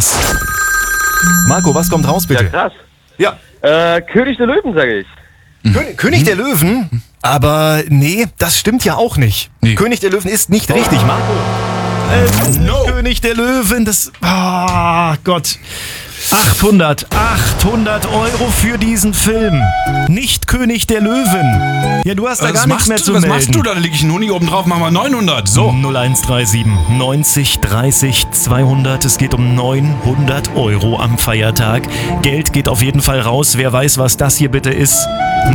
das. Marco, was kommt raus, bitte? Ja, krass. Ja. König der Löwen, sage ich. König der Löwen? Aber nee, das stimmt ja auch nicht. Nee. König der Löwen ist nicht richtig, Marco. No. König der Löwen, das... Ah, Gott. 800 Euro für diesen Film. Nicht König der Löwen. Ja, du hast da gar nichts mehr zu melden. Was machst du da? Da liege ich einen Huni oben drauf, machen wir 900. So. 0137 90 30 200. Es geht um 900 Euro am Feiertag. Geld geht auf jeden Fall raus. Wer weiß, was das hier bitte ist?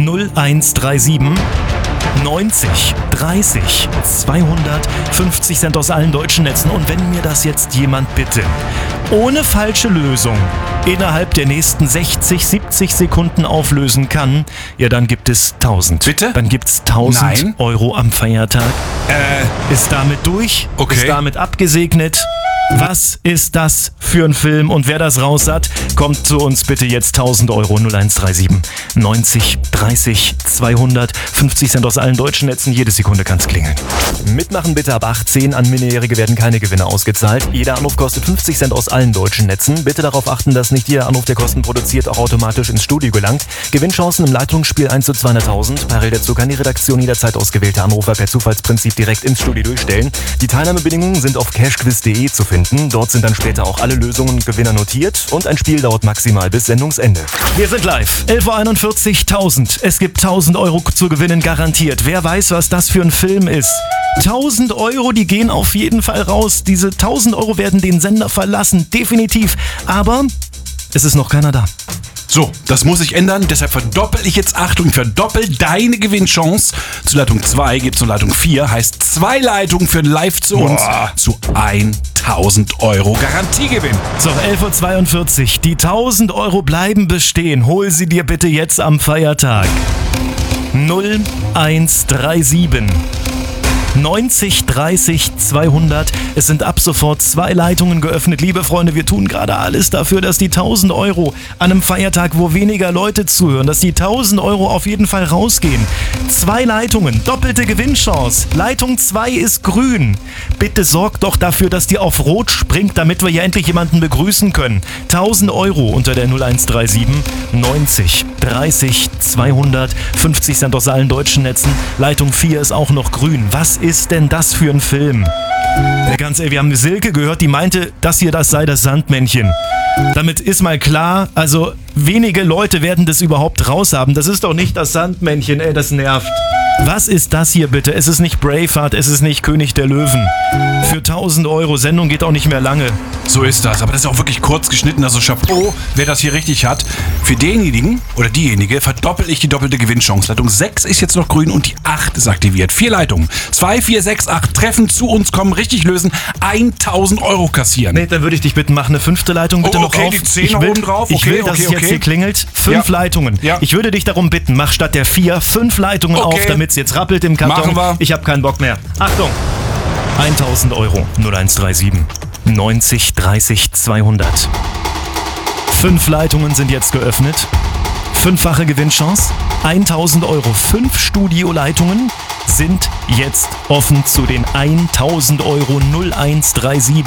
0137 90 30 200. 50 Cent aus allen deutschen Netzen. Und wenn mir das jetzt jemand bitte ohne falsche Lösung innerhalb der nächsten 60, 70 Sekunden auflösen kann, ja, dann gibt es 1000. Bitte? Dann gibt's 1000 Nein. Euro am Feiertag. Ist damit durch, Okay. ist damit abgesegnet. Was ist das für ein Film? Und wer das raus hat, kommt zu uns bitte jetzt 1000 Euro. 0137 90 30 200. 50 Cent aus allen deutschen Netzen. Jede Sekunde kann's klingeln. Mitmachen bitte ab 18. An Minderjährige werden keine Gewinne ausgezahlt. Jeder Anruf kostet 50 Cent aus allen deutschen Netzen. Bitte darauf achten, dass nicht jeder Anruf, der Kosten produziert, auch automatisch ins Studio gelangt. Gewinnchancen im Leitungsspiel 1 zu 200.000. Parallel dazu kann die Redaktion jederzeit ausgewählte Anrufer per Zufallsprinzip direkt ins Studio durchstellen. Die Teilnahmebedingungen sind auf cashquiz.de zu finden. Dort sind dann später auch alle Lösungen und Gewinner notiert und ein Spiel dauert maximal bis Sendungsende. Wir sind live. 11.41 Uhr, 1000. Es gibt 1000 Euro zu gewinnen, garantiert. Wer weiß, was das für ein Film ist? 1000 Euro, die gehen auf jeden Fall raus. Diese 1000 Euro werden den Sender verlassen, definitiv. Aber es ist noch keiner da. So, das muss sich ändern, deshalb verdoppel ich jetzt, Achtung, verdoppel deine Gewinnchance. Zu Leitung 2 geht zur Leitung 4, heißt 2 Leitungen für live zu uns zu 1000 Euro Garantiegewinn. So, 11.42 Uhr. Die 1000 Euro bleiben bestehen. Hol sie dir bitte jetzt am Feiertag. 0137 90 30 200. Es sind ab sofort 2 Leitungen geöffnet. Liebe Freunde, wir tun gerade alles dafür, dass die 1000 Euro an einem Feiertag, wo weniger Leute zuhören, dass die 1000 Euro auf jeden Fall rausgehen. 2 Leitungen, doppelte Gewinnchance. Leitung 2 ist grün. Bitte sorgt doch dafür, dass die auf Rot springt, damit wir hier endlich jemanden begrüßen können. 1000 Euro unter der 0137 90 30 200. 50 Cent aus allen deutschen Netzen. Leitung 4 ist auch noch grün. Was ist denn das für ein Film? Ja, ganz ehrlich, wir haben Silke gehört, die meinte, das sei das Sandmännchen. Damit ist mal klar, also wenige Leute werden das überhaupt raushaben. Das ist doch nicht das Sandmännchen, ey, das nervt. Was ist das hier bitte? Es ist nicht Braveheart, es ist nicht König der Löwen. Für 1000 Euro, Sendung geht auch nicht mehr lange. So ist das, aber das ist auch wirklich kurz geschnitten, also Chapeau, wer das hier richtig hat. Für denjenigen oder diejenige verdoppel ich die doppelte Gewinnchance. Leitung 6 ist jetzt noch grün und die 8 ist aktiviert. 4 Leitungen, 2, 4, 6, 8 treffen zu uns, kommen, richtig lösen, 1000 Euro kassieren. Nee, dann würde ich dich bitten, mach eine 5. Leitung bitte noch auf. Die 10 noch oben drauf. Ich will, dass es jetzt hier klingelt. 5 Leitungen. Ja. Ich würde dich darum bitten, mach statt der 4 5 Leitungen auf, damit es jetzt rappelt im Karton. Machen wir. Ich habe keinen Bock mehr. Achtung! 1000 Euro. 0137 90 30 200. 5 Leitungen sind jetzt geöffnet. 5-fache Gewinnchance. 1000 Euro. 5 Studioleitungen sind jetzt offen zu den 1000 Euro. 0137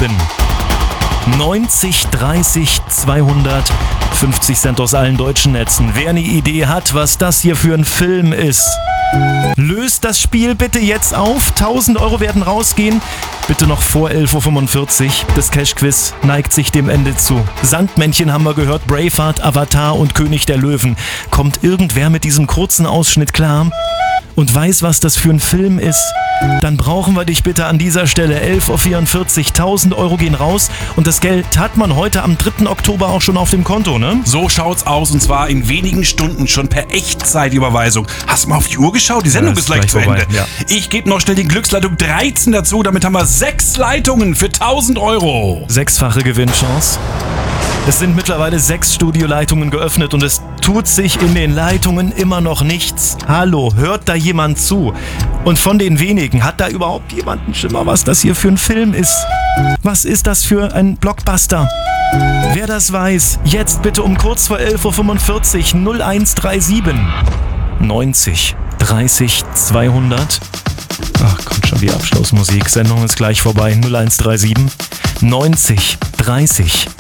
90 30 200. 50 Cent aus allen deutschen Netzen. Wer eine Idee hat, was das hier für ein Film ist, löst das Spiel bitte jetzt auf. 1000 Euro werden rausgehen. Bitte noch vor 11.45 Uhr. Das Cash-Quiz neigt sich dem Ende zu. Sandmännchen haben wir gehört, Braveheart, Avatar und König der Löwen. Kommt irgendwer mit diesem kurzen Ausschnitt klar und weiß, was das für ein Film ist? Dann brauchen wir dich bitte an dieser Stelle. 11.44 Uhr, 1000 Euro gehen raus und das Geld hat man heute am 3. Oktober auch schon auf dem Konto, ne? So schaut's aus und zwar in wenigen Stunden schon per Echtzeitüberweisung. Hast du mal auf die Uhr geschaut? Die Sendung ist gleich zu Ende. Ja. Ich gebe noch schnell die Glücksleitung 13 dazu, damit haben wir 6 Leitungen für 1000 Euro. 6-fache Gewinnchance. Es sind mittlerweile 6 Studioleitungen geöffnet und es tut sich in den Leitungen immer noch nichts. Hallo, hört da jemand zu? Und von den wenigen, hat da überhaupt jemand einen Schimmer, was das hier für ein Film ist? Was ist das für ein Blockbuster? Wer das weiß, jetzt bitte um kurz vor 11.45 Uhr 0137 90 30 200. Ach, kommt schon die Abschlussmusik. Sendung ist gleich vorbei. 0137 90 30